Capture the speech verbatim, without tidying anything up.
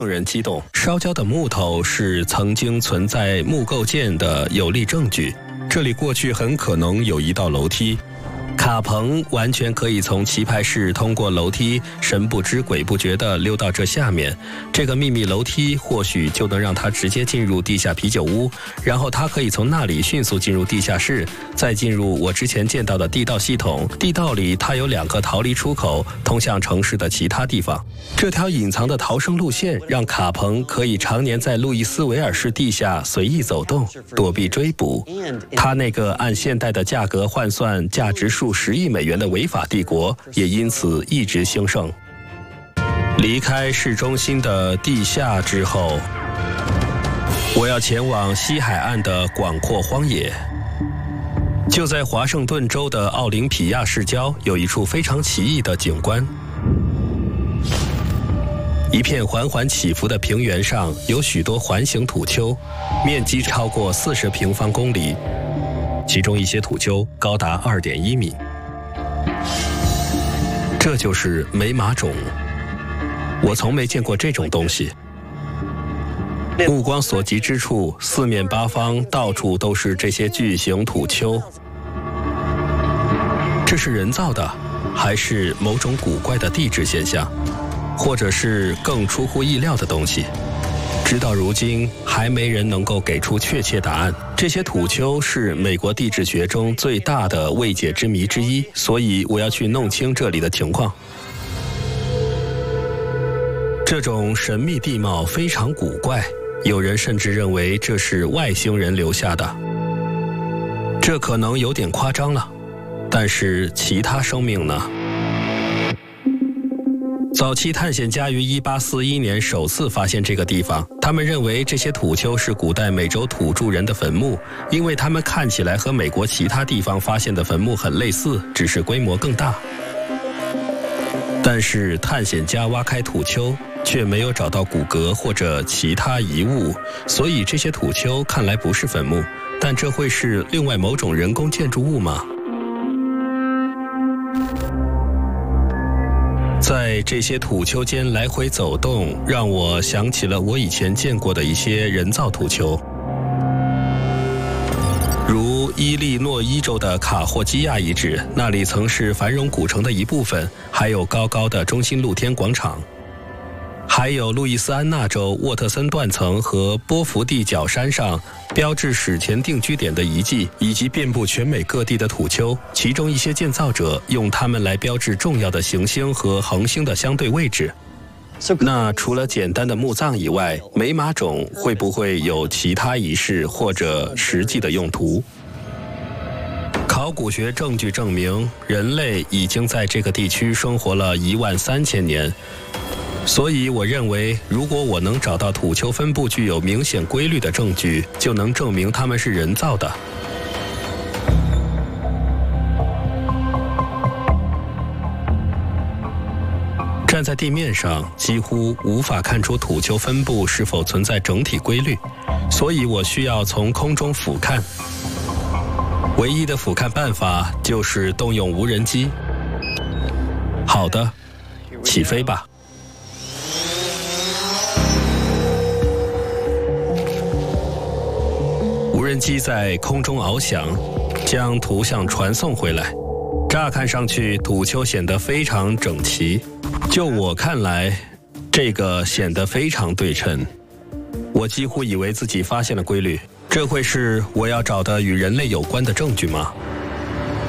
令人激动。烧焦的木头是曾经存在木构件的有力证据，这里过去很可能有一道楼梯。卡彭完全可以从棋牌室通过楼梯神不知鬼不觉地溜到这下面，这个秘密楼梯或许就能让他直接进入地下啤酒屋，然后他可以从那里迅速进入地下室，再进入我之前见到的地道系统。地道里它有两个逃离出口，通向城市的其他地方。这条隐藏的逃生路线让卡彭可以常年在路易斯维尔市地下随意走动，躲避追捕。他那个按现代的价格换算价值数十亿美元的违法帝国也因此一直兴盛。离开市中心的地下之后，我要前往西海岸的广阔荒野。就在华盛顿州的奥林匹亚市郊，有一处非常奇异的景观。一片缓缓起伏的平原上有许多环形土丘，面积超过四十平方公里，其中一些土丘高达 二点一米。这就是美马种，我从没见过这种东西。目光所及之处，四面八方到处都是这些巨型土丘。这是人造的，还是某种古怪的地质现象，或者是更出乎意料的东西？直到如今，还没人能够给出确切答案。这些土丘是美国地质学中最大的未解之谜之一，所以我要去弄清这里的情况。这种神秘地貌非常古怪，有人甚至认为这是外星人留下的。这可能有点夸张了，但是其他生命呢？早期探险家于一八四一年首次发现这个地方，他们认为这些土丘是古代美洲土著人的坟墓，因为它们看起来和美国其他地方发现的坟墓很类似，只是规模更大。但是探险家挖开土丘，却没有找到骨骼或者其他遗物，所以这些土丘看来不是坟墓，但这会是另外某种人工建筑物吗？在这些土丘间来回走动，让我想起了我以前见过的一些人造土丘，如伊利诺伊州的卡霍基亚遗址，那里曾是繁荣古城的一部分，还有高高的中心露天广场。还有路易斯安那州沃特森断层和波福地角山上标志史前定居点的遗迹，以及遍布全美各地的土丘，其中一些建造者用它们来标志重要的行星和恒星的相对位置。那除了简单的墓葬以外，美马种会不会有其他仪式或者实际的用途？考古学证据证明，人类已经在这个地区生活了一万三千年。所以我认为，如果我能找到土丘分布具有明显规律的证据，就能证明它们是人造的。站在地面上，几乎无法看出土丘分布是否存在整体规律，所以我需要从空中俯瞰。唯一的俯瞰办法就是动用无人机。好的，起飞吧。无人机在空中翱翔，将图像传送回来。乍看上去，土丘显得非常整齐。就我看来，这个显得非常对称。我几乎以为自己发现了规律。这会是我要找的与人类有关的证据吗？